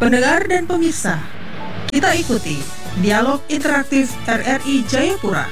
Pendengar dan pemirsa, kita ikuti dialog interaktif RRI Jayapura.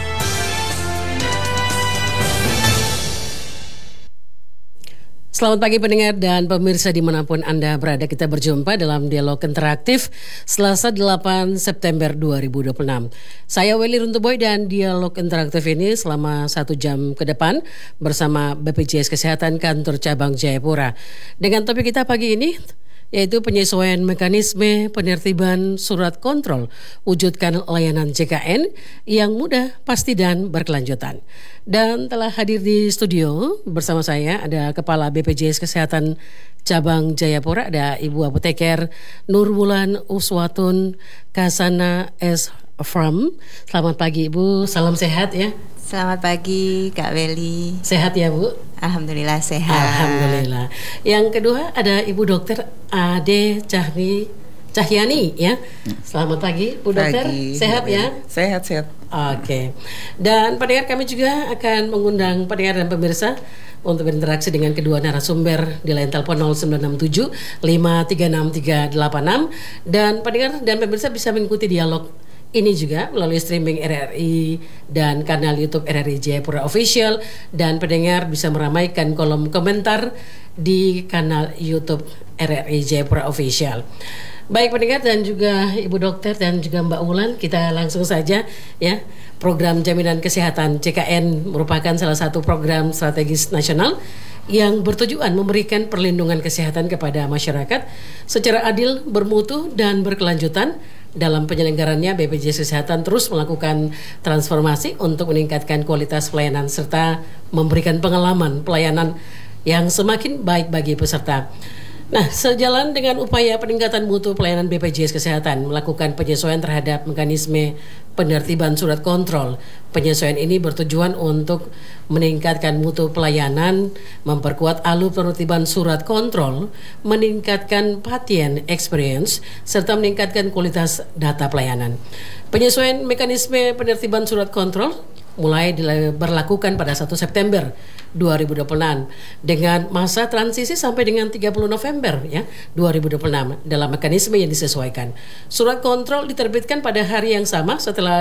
Selamat pagi pendengar dan pemirsa dimanapun Anda berada. Kita berjumpa dalam dialog interaktif Selasa 8 September 2026. Saya Welly Runtuboy dan dialog interaktif ini selama 1 jam ke depan bersama BPJS Kesehatan Kantor Cabang Jayapura. Dengan topik kita pagi ini yaitu penyesuaian mekanisme penertiban surat kontrol, wujudkan layanan JKN yang mudah, pasti dan berkelanjutan. Dan telah hadir di studio bersama saya ada Kepala BPJS Kesehatan Cabang Jayapura, ada Ibu Apoteker Nurwulan Uswatun Kasana S. From. Selamat pagi Ibu, salam sehat ya. Selamat pagi Kak Welly. Sehat ya Bu? Alhamdulillah sehat. Alhamdulillah. Yang kedua ada Ibu Dokter Ade Cahyani ya. Selamat pagi Bu Dokter. Sehat ya? Sehat. Oke. Dan pendengar kami juga akan mengundang pendengar dan pemirsa untuk berinteraksi dengan kedua narasumber di line telepon 0967 536 386 dan pendengar dan pemirsa bisa mengikuti dialog ini juga melalui streaming RRI dan kanal YouTube RRI Jayapura Official, dan pendengar bisa meramaikan kolom komentar di kanal YouTube RRI Jayapura Official. Baik pendengar dan juga Ibu Dokter dan juga Mbak Wulan, kita langsung saja ya. Program Jaminan Kesehatan JKN merupakan salah satu program strategis nasional yang bertujuan memberikan perlindungan kesehatan kepada masyarakat secara adil, bermutu, dan berkelanjutan. Dalam penyelenggarannya, BPJS Kesehatan terus melakukan transformasi untuk meningkatkan kualitas pelayanan serta memberikan pengalaman pelayanan yang semakin baik bagi peserta. Nah, sejalan dengan upaya peningkatan mutu pelayanan BPJS Kesehatan melakukan penyesuaian terhadap mekanisme penertiban surat kontrol. Penyesuaian ini bertujuan untuk meningkatkan mutu pelayanan, memperkuat alur penertiban surat kontrol, meningkatkan patient experience, serta meningkatkan kualitas data pelayanan. Penyesuaian mekanisme penertiban surat kontrol mulai diberlakukan pada 1 September 2026 dengan masa transisi sampai dengan 30 November ya 2026 dalam mekanisme yang disesuaikan. Surat kontrol diterbitkan pada hari yang sama setelah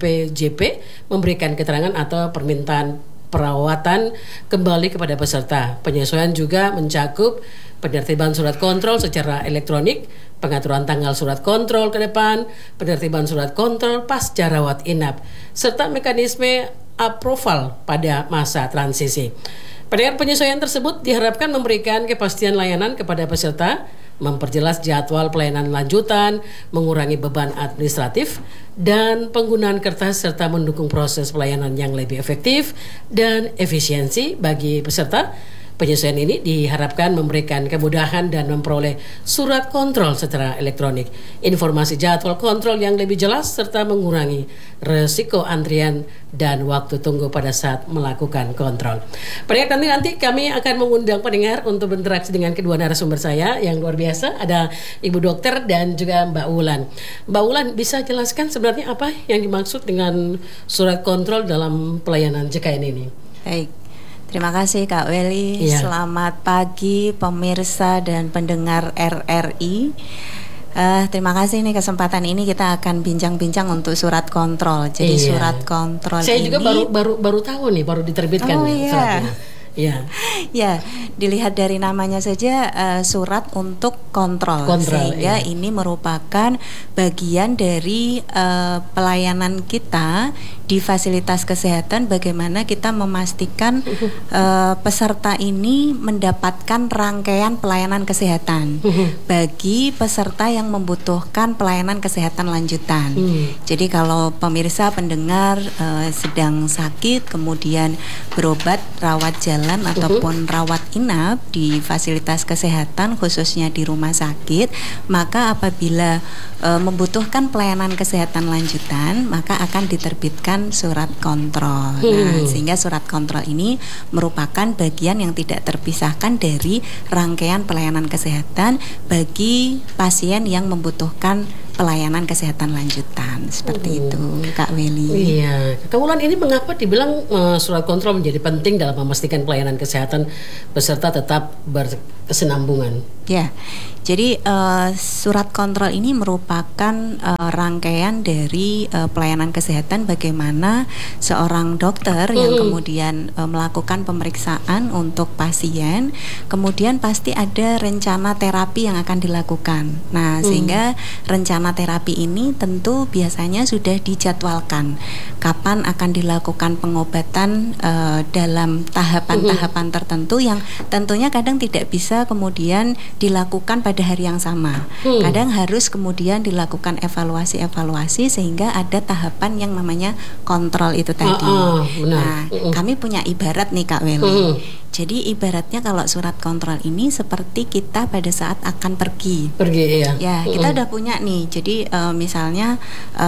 DPJP memberikan keterangan atau permintaan perawatan kembali kepada peserta. Penyesuaian juga mencakup penertiban surat kontrol secara elektronik, pengaturan tanggal surat kontrol ke depan, penertiban surat kontrol pasca rawat inap, serta mekanisme approval pada masa transisi. Pada penyesuaian tersebut diharapkan memberikan kepastian layanan kepada peserta, memperjelas jadwal pelayanan lanjutan, mengurangi beban administratif dan penggunaan kertas, serta mendukung proses pelayanan yang lebih efektif dan efisiensi bagi peserta. Penyesuaian ini diharapkan memberikan kemudahan dan memperoleh surat kontrol secara elektronik, informasi jadwal kontrol yang lebih jelas, serta mengurangi resiko antrian dan waktu tunggu pada saat melakukan kontrol. Pendengar, nanti kami akan mengundang pendengar untuk berinteraksi dengan kedua narasumber saya yang luar biasa. Ada Ibu Dokter dan juga Mbak Wulan. Mbak Wulan, bisa jelaskan sebenarnya apa yang dimaksud dengan surat kontrol dalam pelayanan JKN ini? Baik. Terima kasih Kak Welly. Selamat pagi pemirsa dan pendengar RRI. Terima kasih nih kesempatan ini kita akan bincang-bincang untuk surat kontrol. Jadi surat kontrol saya ini juga baru tahu nih, baru diterbitkan suratnya. Ya, dilihat dari namanya saja surat untuk kontrol sehingga ini merupakan bagian dari pelayanan kita di fasilitas kesehatan, bagaimana kita memastikan peserta ini mendapatkan rangkaian pelayanan kesehatan bagi peserta yang membutuhkan pelayanan kesehatan lanjutan. Jadi kalau pemirsa pendengar sedang sakit kemudian berobat, rawat jalan ataupun rawat inap di fasilitas kesehatan khususnya di rumah sakit, maka apabila membutuhkan pelayanan kesehatan lanjutan maka akan diterbitkan surat kontrol. Nah, sehingga surat kontrol ini merupakan bagian yang tidak terpisahkan dari rangkaian pelayanan kesehatan bagi pasien yang membutuhkan pelayanan kesehatan lanjutan. Seperti itu Kak Welly. Iya, Kak Wulan, ini mengapa dibilang surat kontrol menjadi penting dalam memastikan pelayanan kesehatan peserta tetap kesinambungan. Ya, jadi surat kontrol ini merupakan rangkaian dari pelayanan kesehatan bagaimana seorang dokter yang kemudian melakukan pemeriksaan untuk pasien, kemudian pasti ada rencana terapi yang akan dilakukan. Nah, sehingga rencana terapi ini tentu biasanya sudah dijadwalkan kapan akan dilakukan pengobatan dalam tahapan-tahapan tertentu yang tentunya kadang tidak bisa kemudian dilakukan pada hari yang sama. Kadang harus kemudian dilakukan evaluasi sehingga ada tahapan yang namanya kontrol itu tadi. Nah, kami punya ibarat nih Kak Weli. Jadi ibaratnya kalau surat kontrol ini seperti kita pada saat akan pergi. Ya. Ya, kita udah punya nih. Jadi misalnya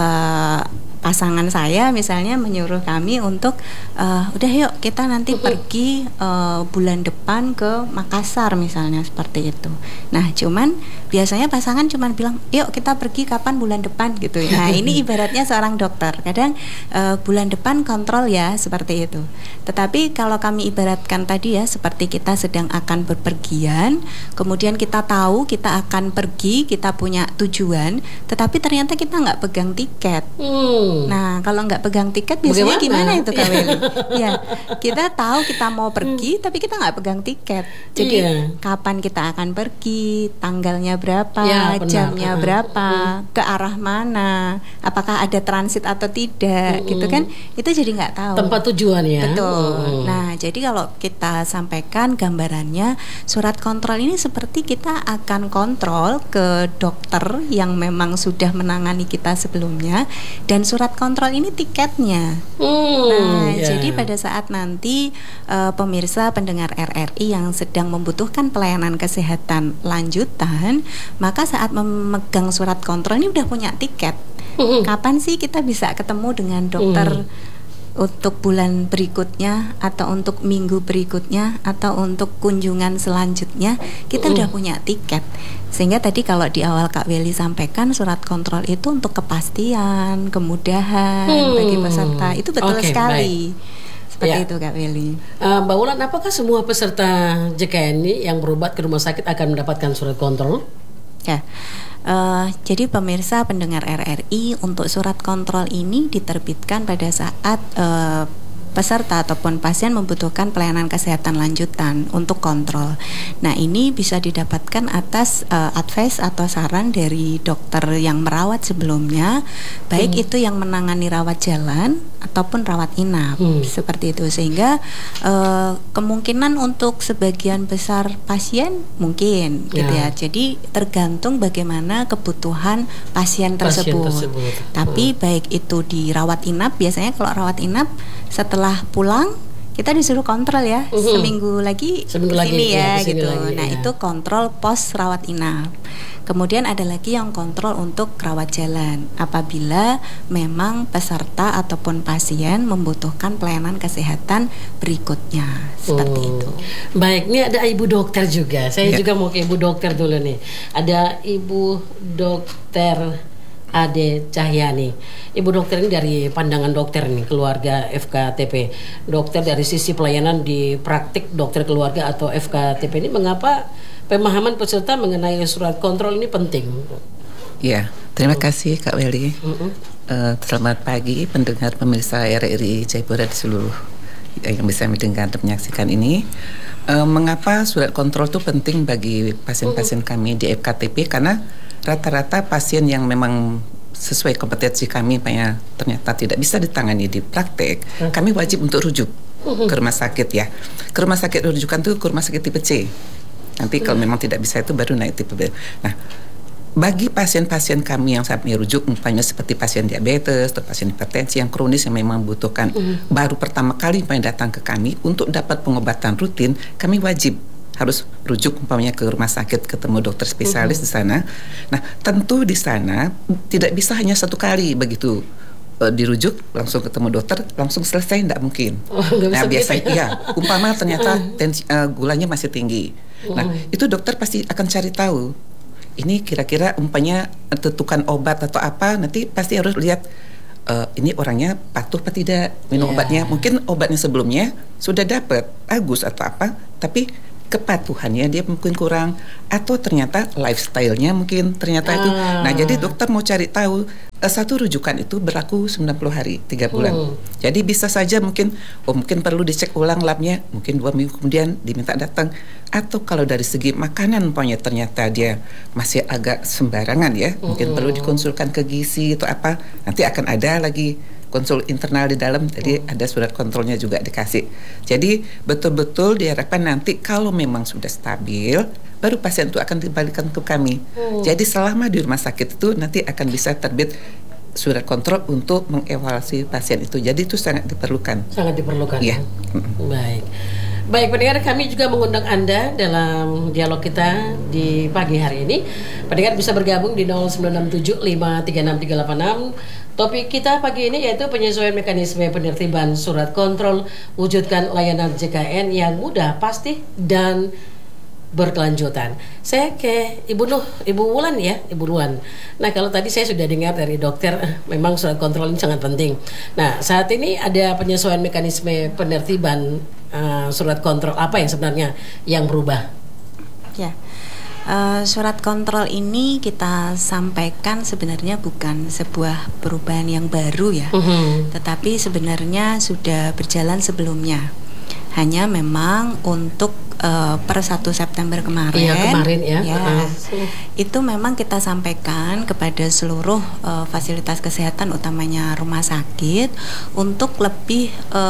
pasangan saya misalnya menyuruh kami untuk udah yuk kita nanti pergi bulan depan ke Makassar misalnya, seperti itu. Nah, cuman biasanya pasangan cuman bilang yuk kita pergi kapan, bulan depan gitu. Nah, ini ibaratnya seorang dokter kadang bulan depan kontrol ya, seperti itu. Tetapi kalau kami ibaratkan tadi ya, seperti kita sedang akan berpergian, kemudian kita tahu kita akan pergi, kita punya tujuan, tetapi ternyata kita nggak pegang tiket. Nah, kalau nggak pegang tiket biasanya gimana itu Kak Weli? Ya, kita tahu kita mau pergi, tapi kita nggak pegang tiket. Jadi kapan kita akan pergi, tanggalnya berapa, jamnya berapa, ke arah mana, apakah ada transit atau tidak, gitu kan? Itu jadi nggak tahu. Tempat tujuan ya. Betul. Nah, jadi kalau kita sampaikan gambarannya, surat kontrol ini seperti kita akan kontrol ke dokter yang memang sudah menangani kita sebelumnya, dan surat kontrol ini tiketnya. Jadi pada saat nanti pemirsa pendengar RRI yang sedang membutuhkan pelayanan kesehatan lanjutan, maka saat memegang surat kontrol ini udah punya tiket. Kapan sih kita bisa ketemu dengan dokter untuk bulan berikutnya, atau untuk minggu berikutnya, atau untuk kunjungan selanjutnya, kita udah punya tiket. Sehingga tadi kalau di awal Kak Weli sampaikan, surat kontrol itu untuk kepastian, kemudahan bagi peserta. Itu betul sekali. Seperti itu Kak Weli. Mbak Wulan, apakah semua peserta JKN ini yang berobat ke rumah sakit akan mendapatkan surat kontrol? Ya. Jadi pemirsa pendengar RRI, untuk surat kontrol ini diterbitkan pada saat peserta ataupun pasien membutuhkan pelayanan kesehatan lanjutan untuk kontrol. Nah, ini bisa didapatkan atas advice atau saran dari dokter yang merawat sebelumnya, baik itu yang menangani rawat jalan ataupun rawat inap, seperti itu. Sehingga kemungkinan untuk sebagian besar pasien mungkin gitu ya. Jadi tergantung bagaimana kebutuhan pasien tersebut. Tapi baik itu di rawat inap, biasanya kalau rawat inap setelah pulang kita disuruh kontrol ya, seminggu lagi sini ya gitu. Nah, itu kontrol pos rawat inap. Kemudian ada lagi yang kontrol untuk rawat jalan apabila memang peserta ataupun pasien membutuhkan pelayanan kesehatan berikutnya, seperti itu. Baik, ini ada Ibu Dokter juga. Saya juga mau ke Ibu Dokter dulu nih. Ada Ibu Dokter Ade Cahyani. Ibu Dokter ini dari pandangan dokter nih, keluarga FKTP. Dokter dari sisi pelayanan di praktik dokter keluarga atau FKTP ini, mengapa pemahaman peserta mengenai surat kontrol ini penting? Ya, terima kasih Kak Weli. Selamat pagi pendengar pemirsa RRI Jayapura di seluruh yang bisa mendengar dan menyaksikan ini. Mengapa surat kontrol itu penting bagi pasien-pasien kami di FKTP? Karena rata-rata pasien yang memang sesuai kompetensi kami ternyata tidak bisa ditangani di praktek, kami wajib untuk rujuk ke rumah sakit ya. Ke rumah sakit rujukan itu ke rumah sakit tipe C. Nanti kalau memang tidak bisa itu baru naik tipe B. Nah, bagi pasien-pasien kami yang sampai rujuk, umpamanya seperti pasien diabetes atau pasien hipertensi yang kronis yang memang membutuhkan baru pertama kali datang ke kami untuk dapat pengobatan rutin, kami wajib harus rujuk umpamanya ke rumah sakit, ketemu dokter spesialis di sana. Nah, tentu di sana tidak bisa hanya satu kali begitu dirujuk langsung ketemu dokter langsung selesai, tidak mungkin. Nah, biasanya ya, umpama ternyata gulanya masih tinggi. Nah, itu dokter pasti akan cari tahu. Ini kira-kira umpamanya tentukan obat atau apa, nanti pasti harus lihat ini orangnya patuh apa tidak minum obatnya. Mungkin obatnya sebelumnya sudah dapat bagus atau apa, tapi kepatuhannya dia mungkin kurang, atau ternyata lifestyle-nya mungkin ternyata itu. Nah, jadi dokter mau cari tahu, satu rujukan itu berlaku 90 hari, 3 bulan. Jadi bisa saja mungkin perlu dicek ulang labnya, mungkin 2 minggu kemudian diminta datang. Atau kalau dari segi makanan umpamanya ternyata dia masih agak sembarangan ya, mungkin perlu dikonsulkan ke gizi atau apa, nanti akan ada lagi konsul internal di dalam, jadi ada surat kontrolnya juga dikasih. Jadi betul-betul diharapkan nanti kalau memang sudah stabil, baru pasien itu akan dibalikan ke kami. Jadi selama di rumah sakit itu nanti akan bisa terbit surat kontrol untuk mengevaluasi pasien itu. Jadi itu sangat diperlukan. Sangat diperlukan. Iya. Baik pendengar, kami juga mengundang Anda dalam dialog kita di pagi hari ini. Pendengar bisa bergabung di 0967536386. Topik kita pagi ini yaitu penyesuaian mekanisme penertiban surat kontrol, wujudkan layanan JKN yang mudah, pasti, dan berkelanjutan. Saya ke Ibu Wulan ya, Ibu Wulan. Nah, kalau tadi saya sudah dengar dari dokter, memang surat kontrol ini sangat penting. Nah, saat ini ada penyesuaian mekanisme penertiban surat kontrol. Apa yang sebenarnya yang berubah? Ya, surat kontrol ini kita sampaikan sebenarnya bukan sebuah perubahan yang baru ya, tetapi sebenarnya sudah berjalan sebelumnya. Hanya memang untuk per 1 September kemarin, itu memang kita sampaikan kepada seluruh fasilitas kesehatan, utamanya rumah sakit, untuk lebih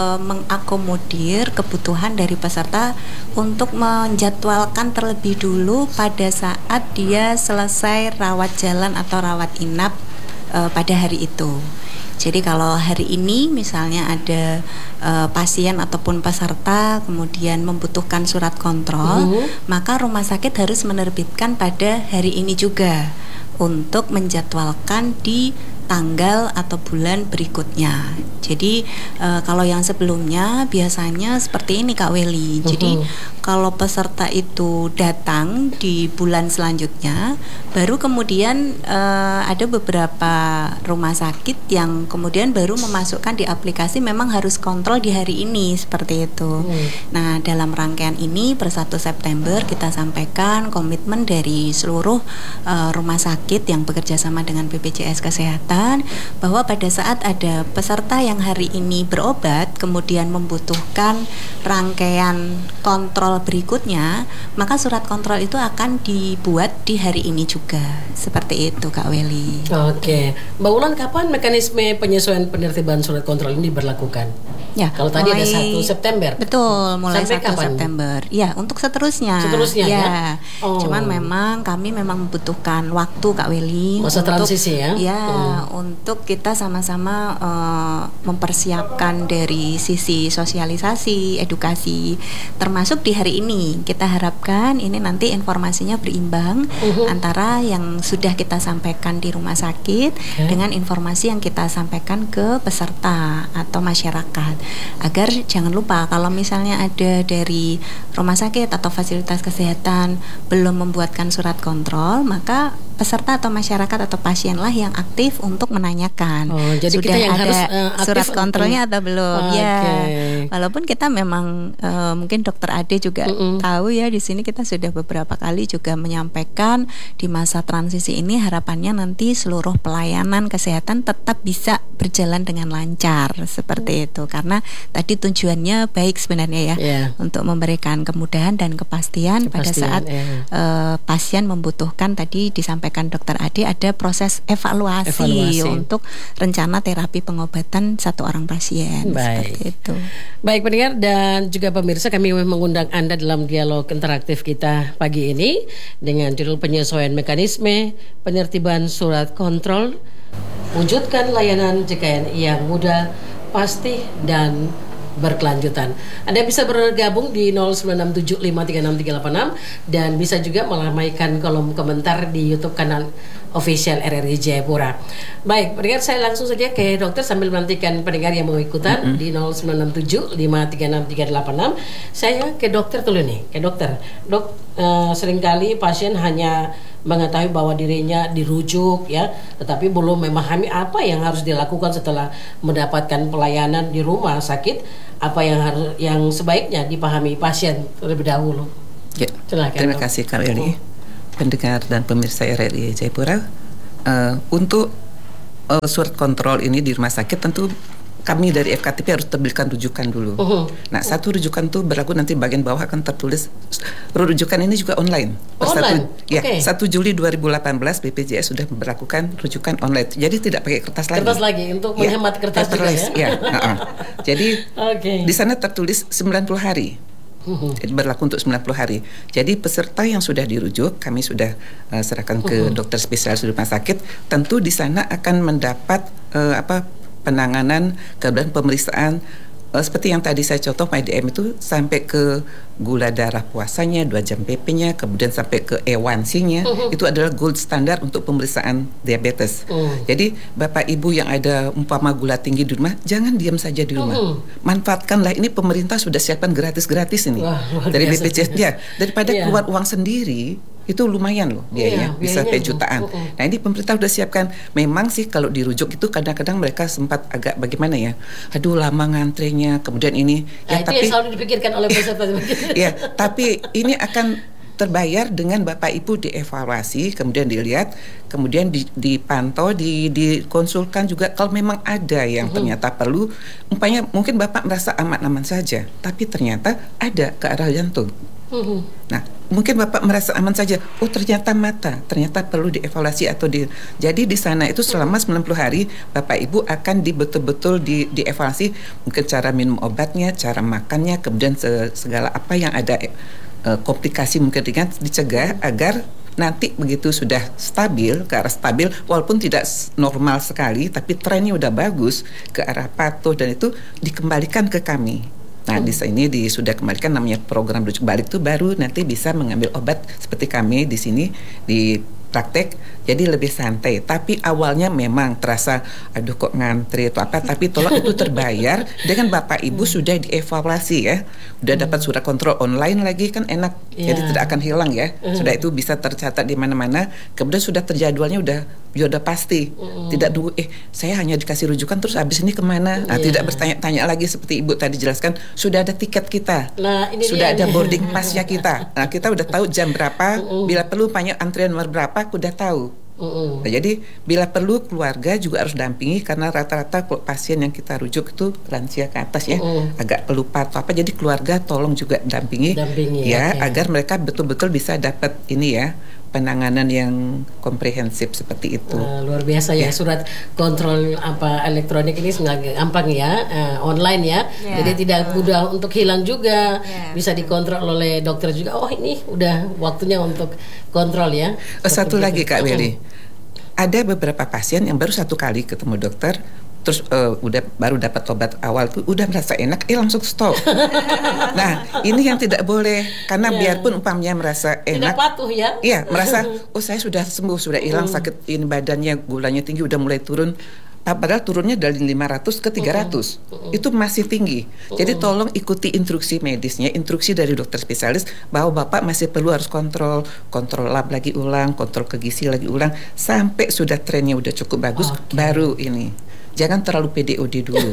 mengakomodir kebutuhan dari peserta untuk menjadwalkan terlebih dulu pada saat dia selesai rawat jalan atau rawat inap pada hari itu. Jadi kalau hari ini misalnya ada pasien ataupun peserta kemudian membutuhkan surat kontrol, maka rumah sakit harus menerbitkan pada hari ini juga untuk menjadwalkan di tanggal atau bulan berikutnya. Jadi kalau yang sebelumnya biasanya seperti ini Kak Weli. Jadi kalau peserta itu datang di bulan selanjutnya, baru kemudian ada beberapa rumah sakit yang kemudian baru memasukkan di aplikasi memang harus kontrol di hari ini, seperti itu. Nah, dalam rangkaian ini per 1 September kita sampaikan komitmen dari seluruh rumah sakit yang bekerja sama dengan BPJS Kesehatan, bahwa pada saat ada peserta yang hari ini berobat kemudian membutuhkan rangkaian kontrol berikutnya, maka surat kontrol itu akan dibuat di hari ini juga. Seperti itu Kak Weli. Oke, Mbak Wulan, kapan mekanisme penyesuaian penertiban surat kontrol ini diberlakukan? Ya, kalau tadi ada 1 September. Betul, mulai sampai 1 kapan? September. Ya, untuk seterusnya ya. Cuman memang kami memang membutuhkan waktu Kak Weli, masa untuk transisi ya. Untuk kita sama-sama mempersiapkan dari sisi sosialisasi, edukasi, termasuk di hari ini. Kita harapkan ini nanti informasinya berimbang antara yang sudah kita sampaikan di rumah sakit dengan informasi yang kita sampaikan ke peserta atau masyarakat. Agar jangan lupa kalau misalnya ada dari rumah sakit atau fasilitas kesehatan belum membuatkan surat kontrol, maka peserta atau masyarakat atau pasienlah yang aktif untuk menanyakan jadi sudah kita yang ada harus, surat kontrolnya atau belum. Ya, Okay. walaupun kita memang mungkin Dokter Ade juga tahu ya, di sini kita sudah beberapa kali juga menyampaikan di masa transisi ini harapannya nanti seluruh pelayanan kesehatan tetap bisa berjalan dengan lancar seperti itu, karena tadi tujuannya baik sebenarnya ya, untuk memberikan kemudahan dan kepastian pada saat pasien membutuhkan. Tadi disampaikan Dokter Ade ada proses evaluasi untuk rencana terapi pengobatan satu orang pasien. Baik. Seperti itu. Baik pendengar dan juga pemirsa, kami mengundang Anda dalam dialog interaktif kita pagi ini dengan judul penyesuaian mekanisme penertiban surat kontrol, wujudkan layanan JKN yang mudah, pasti, dan berkelanjutan. Anda bisa bergabung di 0967536386 dan bisa juga meramaikan kolom komentar di YouTube kanal official RRI Jayapura. Baik, pendengar, saya langsung saja ke dokter sambil menantikan pendengar yang mau ikutan di 0967536386. Saya ke dokter dulu nih, ke dokter. Dok, seringkali pasien hanya mengetahui bahwa dirinya dirujuk ya, tetapi belum memahami apa yang harus dilakukan setelah mendapatkan pelayanan di rumah sakit, apa yang sebaiknya dipahami pasien terlebih dahulu. Ya, silakan. Terima kasih Kak Weli, pendengar dan pemirsa RRI Jayapura. Untuk surat kontrol ini di rumah sakit tentu kami dari FKTP harus terbitkan rujukan dulu. Nah, satu rujukan itu berlaku nanti bagian bawah akan tertulis rujukan ini juga online. Online? 1 Juli 2018 BPJS sudah memperlakukan rujukan online. Jadi tidak pakai kertas lagi. Kertas lagi untuk menghemat kertas juga ya. Jadi di sana tertulis 90 hari. Jadi berlaku untuk 90 hari. Jadi peserta yang sudah dirujuk kami sudah serahkan ke dokter spesialis di rumah sakit. Tentu di sana akan mendapat penanganan, kemudian pemeriksaan seperti yang tadi saya contoh MyDM itu sampai ke gula darah puasanya, 2 jam PP-nya, kemudian sampai ke A1C-nya. Itu adalah gold standar untuk pemeriksaan diabetes. Jadi Bapak Ibu yang ada umpama gula tinggi di rumah, jangan diam saja di rumah. Manfaatkanlah, ini pemerintah sudah siapkan gratis-gratis ini. Dari BPJS ya, daripada keluar uang sendiri. Itu lumayan loh biayanya, bisa sampai jutaan. Nah, ini pemerintah udah siapkan. Memang sih kalau dirujuk itu kadang-kadang mereka sempat agak bagaimana ya, aduh lama ngantrenya, kemudian ini itu yang selalu dipikirkan oleh peserta. Ya, tapi ini akan terbayar dengan Bapak Ibu dievaluasi, kemudian dilihat, kemudian dipantau, dikonsulkan juga kalau memang ada yang ternyata perlu. Umpamanya mungkin Bapak merasa aman-aman saja, tapi ternyata ada ke arah jantung. Nah, mungkin Bapak merasa aman saja. Oh, ternyata mata, ternyata perlu dievaluasi atau jadi di sana itu selama 90 hari Bapak Ibu akan betul-betul dievaluasi, mungkin cara minum obatnya, cara makannya, kemudian segala apa yang ada komplikasi mungkin ringan dicegah agar nanti begitu sudah stabil, ke arah stabil, walaupun tidak normal sekali, tapi trennya udah bagus ke arah patuh dan itu dikembalikan ke kami. Nah, di sini sudah kembalikan namanya program rujuk balik itu baru nanti bisa mengambil obat seperti kami di sini di praktek, jadi lebih santai. Tapi awalnya memang terasa, aduh kok ngantri atau apa, tapi tolong itu terbayar dengan Bapak Ibu sudah dievaluasi ya, udah dapat surat kontrol online lagi kan enak, jadi tidak akan hilang ya, sudah itu bisa tercatat di mana-mana, kemudian sudah terjadwalnya udah pasti, tidak dulu saya hanya dikasih rujukan terus habis ini kemana, tidak bertanya-tanya lagi seperti Ibu tadi jelaskan, sudah ada tiket kita, sudah ada boarding pass-nya kita, nah kita udah tahu jam berapa, bila perlu banyak antrian nomor berapa, aku udah tahu. Nah, jadi bila perlu keluarga juga harus dampingi karena rata-rata pasien yang kita rujuk itu lansia ke atas ya, agak pelupa atau apa, jadi keluarga tolong juga dampingi ya, agar mereka betul-betul bisa dapat ini ya, penanganan yang komprehensif seperti itu. Luar biasa ya, surat kontrol elektronik ini sangat gampang ya, online ya. Jadi tidak mudah untuk hilang juga, bisa dikontrol oleh dokter juga. Oh, ini udah waktunya untuk kontrol ya. Satu lagi Kak Weli, ada beberapa pasien yang baru 1 kali ketemu dokter, terus baru dapat obat awal tuh udah merasa enak, langsung stop. Nah, ini yang tidak boleh, karena biarpun umpamanya merasa enak, tidak patuh ya. Iya, merasa saya sudah sembuh, sudah hilang sakit ini, badannya gulanya tinggi udah mulai turun. Padahal turunnya dari 500 ke 300 itu masih tinggi. Jadi tolong ikuti instruksi medisnya, instruksi dari dokter spesialis bahwa Bapak masih perlu harus kontrol lab lagi ulang, kontrol ke gizi lagi ulang, sampai sudah trennya udah cukup bagus, baru ini. Jangan terlalu PDOD dulu.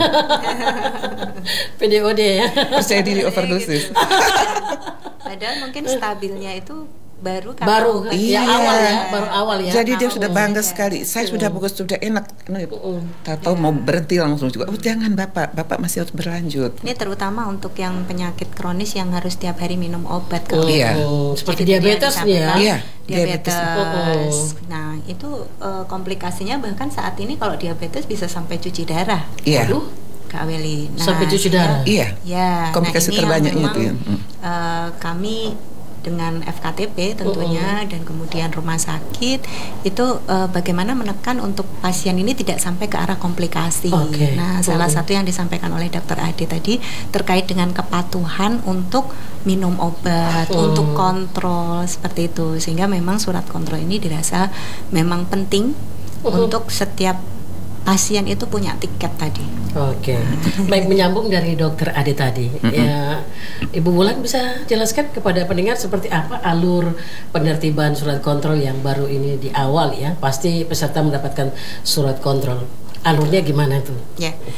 PDOD ya. Percaya diri overdosis. Padahal mungkin stabilnya itu baru awal ya. Jadi dia sudah bangga sekali. Saya sudah bagus, sudah enak. Tahu mau berhenti langsung juga. Oh, jangan Bapak masih harus berlanjut. Ini terutama untuk yang penyakit kronis yang harus tiap hari minum obat. Seperti diabetes ya. Iya, diabetes. Nah, itu komplikasinya bahkan saat ini kalau diabetes bisa sampai cuci darah. Iya. Kak Weli. Sampai cuci darah. Iya. Komplikasi terbanyaknya itu ya. Kami dengan FKTP tentunya dan kemudian rumah sakit itu bagaimana menekan untuk pasien ini tidak sampai ke arah komplikasi. Nah, salah satu yang disampaikan oleh Dr. Ade tadi terkait dengan kepatuhan untuk minum obat, untuk kontrol seperti itu, sehingga memang surat kontrol ini dirasa memang penting untuk setiap pasien itu punya tiket tadi. Baik, menyambung dari Dokter Ade tadi, ya, Ibu Wulan bisa jelaskan kepada pendengar seperti apa alur penertiban surat kontrol yang baru ini di awal ya? Pasti peserta mendapatkan surat kontrol. Alurnya gimana tuh? Ya.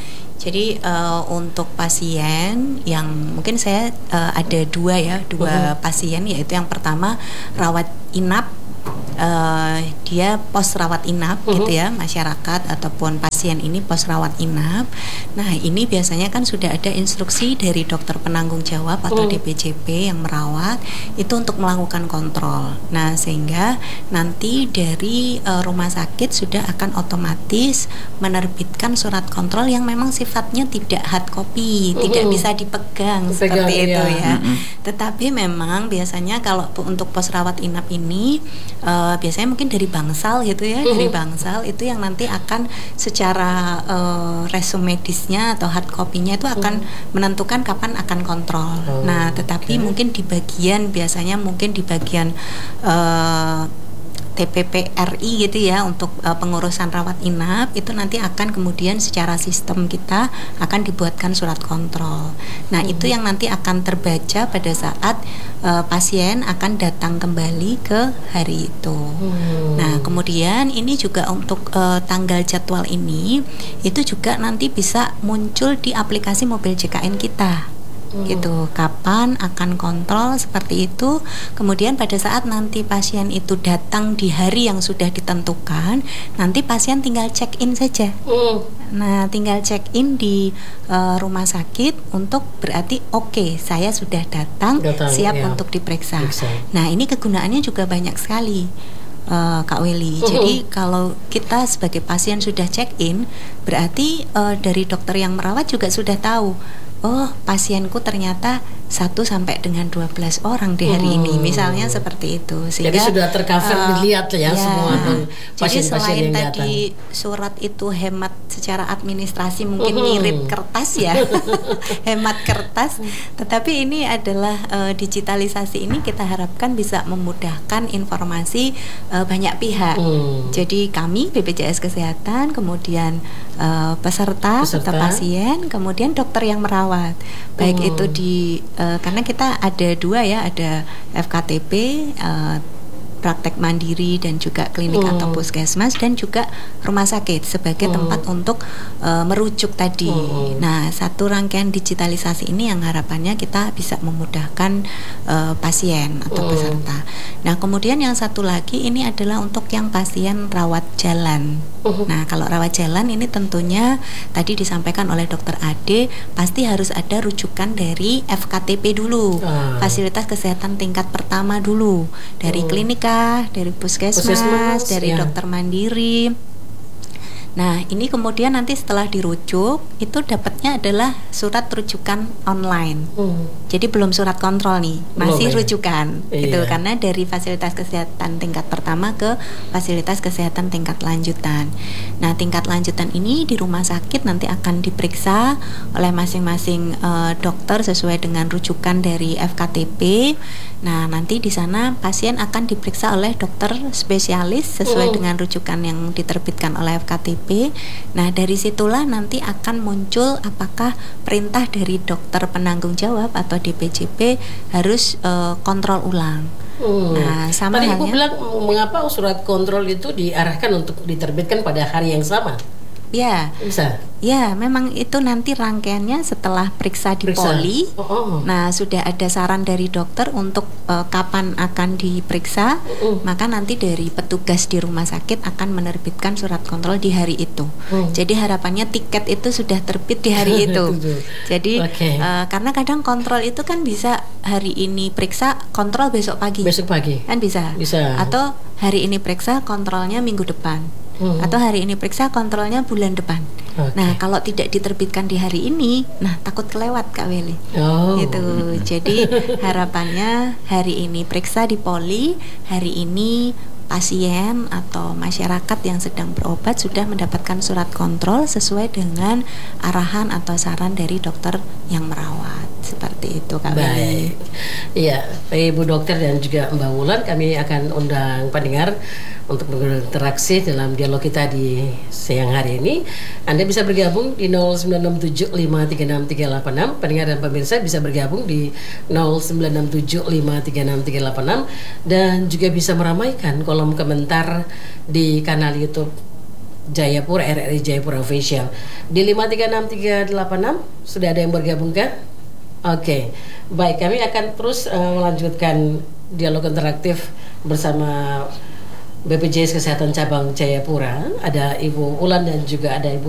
Jadi untuk pasien yang mungkin saya ada dua pasien, yaitu yang pertama rawat inap. Dia pos rawat inap gitu ya, masyarakat ataupun pasien ini pos rawat inap. Nah ini biasanya kan sudah ada instruksi dari dokter penanggung jawab atau DPJP yang merawat itu untuk melakukan kontrol. Nah sehingga nanti dari rumah sakit sudah akan otomatis menerbitkan surat kontrol yang memang sifatnya tidak hard copy, tidak bisa dipegang seperti itu ya. Tetapi memang biasanya kalau untuk pos rawat inap ini biasanya mungkin dari bangsal gitu ya, dari bangsal itu yang nanti akan secara resume medisnya atau hard copy-nya itu akan menentukan kapan akan kontrol. Nah, tetapi mungkin di bagian biasanya mungkin di bagian TPPRI gitu ya untuk pengurusan rawat inap itu nanti akan kemudian secara sistem kita akan dibuatkan surat kontrol. Nah itu yang nanti akan terbaca pada saat pasien akan datang kembali ke hari itu. Nah kemudian ini juga untuk tanggal jadwal ini itu juga nanti bisa muncul di aplikasi mobil JKN kita. Gitu, kapan akan kontrol seperti itu. Kemudian pada saat nanti pasien itu datang di hari yang sudah ditentukan, nanti pasien tinggal check in saja. Nah tinggal check in di rumah sakit untuk berarti oke, saya sudah datang siap untuk diperiksa. Nah ini kegunaannya juga banyak sekali, Kak Welly. Jadi kalau kita sebagai pasien sudah check in, berarti dari dokter yang merawat juga sudah tahu, oh pasienku ternyata 1 sampai dengan 12 orang di hari ini, misalnya seperti itu. Sehingga, jadi sudah tercover dilihat ya semua pasien-pasien jadi selain yang tadi surat itu hemat secara administrasi mungkin ngirit kertas ya, hemat kertas, tetapi ini adalah digitalisasi ini kita harapkan bisa memudahkan informasi banyak pihak. Jadi kami BPJS Kesehatan, kemudian peserta atau pasien, kemudian dokter yang merawat, baik itu di karena kita ada 2 ya, ada FKTP praktek mandiri dan juga klinik atau puskesmas, dan juga rumah sakit sebagai tempat untuk merujuk tadi. Nah, satu rangkaian digitalisasi ini yang harapannya kita bisa memudahkan pasien atau peserta. Nah, kemudian yang satu lagi ini adalah untuk yang pasien rawat jalan. Nah, kalau rawat jalan ini tentunya tadi disampaikan oleh Dokter Ade, pasti harus ada rujukan dari FKTP dulu, fasilitas kesehatan tingkat pertama dulu, dari klinika, dari puskesmas, dari dokter mandiri. Nah, ini kemudian nanti setelah dirujuk itu dapatnya adalah surat rujukan online. Jadi belum surat kontrol nih, masih rujukan gitu, karena dari fasilitas kesehatan tingkat pertama ke fasilitas kesehatan tingkat lanjutan. Nah, tingkat lanjutan ini di rumah sakit nanti akan diperiksa oleh masing-masing dokter sesuai dengan rujukan dari FKTP. Nah, nanti di sana pasien akan diperiksa oleh dokter spesialis sesuai dengan rujukan yang diterbitkan oleh FKTP. Nah, dari situlah nanti akan muncul apakah perintah dari dokter penanggung jawab atau DPJP harus kontrol ulang. Nah, sama tadi halnya. Ibu bilang mengapa surat kontrol itu diarahkan untuk diterbitkan pada hari yang sama? Ya, bisa. Ya, memang itu nanti rangkaiannya setelah periksa di poli. Nah, sudah ada saran dari dokter untuk kapan akan diperiksa. Maka nanti dari petugas di rumah sakit akan menerbitkan surat kontrol di hari itu. Jadi harapannya tiket itu sudah terbit di hari itu. Jadi karena kadang kontrol itu kan bisa hari ini periksa, kontrol besok pagi. Besok pagi. Kan bisa. Atau hari ini periksa, kontrolnya minggu depan. Atau hari ini periksa, kontrolnya bulan depan. Nah, kalau tidak diterbitkan di hari ini, nah takut kelewat Kak Welly. Gitu. Jadi harapannya hari ini periksa di poli, hari ini pasien atau masyarakat yang sedang berobat sudah mendapatkan surat kontrol sesuai dengan arahan atau saran dari dokter yang merawat. Seperti itu Kak Welly. Iya, Ibu Dokter dan juga Mbak Wulan, kami akan undang pendengar untuk berinteraksi dalam dialog kita di siang hari ini. Anda bisa bergabung di 0967536386. Pendengar dan pemirsa bisa bergabung di 0967536386 dan juga bisa meramaikan kolom komentar di kanal YouTube Jayapura, RRI Jayapura Official. Di 5363886 sudah ada yang bergabung kan? Oke, baik, kami akan terus melanjutkan dialog interaktif bersama BPJS Kesehatan Cabang Jayapura. Ada Ibu Ulan dan juga ada Ibu